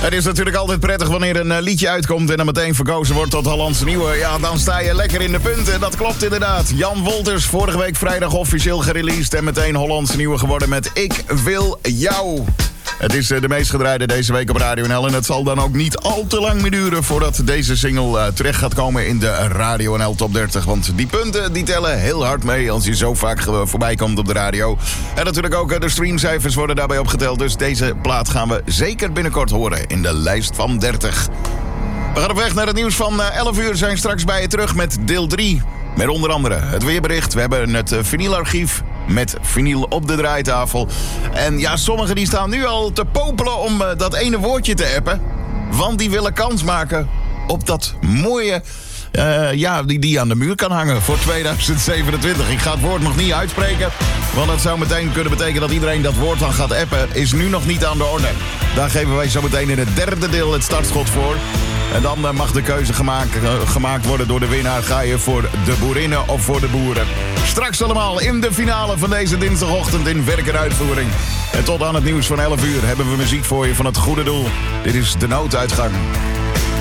Het is natuurlijk altijd prettig wanneer een liedje uitkomt en dan meteen verkozen wordt tot Hollandse Nieuwe. Ja, dan sta je lekker in de punten. Dat klopt inderdaad. Jan Wolters, vorige week vrijdag officieel gereleased en meteen Hollandse Nieuwe geworden met Ik Wil Jou. Het is de meest gedraaide deze week op Radio NL. En het zal dan ook niet al te lang meer duren voordat deze single terecht gaat komen in de Radio NL Top 30. Want die punten die tellen heel hard mee als je zo vaak voorbij komt op de radio. En natuurlijk ook de streamcijfers worden daarbij opgeteld. Dus deze plaat gaan we zeker binnenkort horen in de lijst van 30. We gaan op weg naar het nieuws van 11 uur. Zijn straks bij je terug met deel 3. Met onder andere het weerbericht. We hebben het vinylarchief met vinyl op de draaitafel. En ja, sommigen die staan nu al te popelen om dat ene woordje te appen. Want die willen kans maken op dat mooie... die aan de muur kan hangen voor 2027. Ik ga het woord nog niet uitspreken. Want dat zou meteen kunnen betekenen dat iedereen dat woord dan gaat appen. Is nu nog niet aan de orde. Daar geven wij zo meteen in het derde deel het startschot voor. En dan mag de keuze gemaakt worden door de winnaar. Ga je voor de boerinnen of voor de boeren? Straks allemaal in de finale van deze dinsdagochtend in werk en uitvoering. En tot aan het nieuws van 11 uur hebben we muziek voor je van het goede doel. Dit is De Nooduitgang.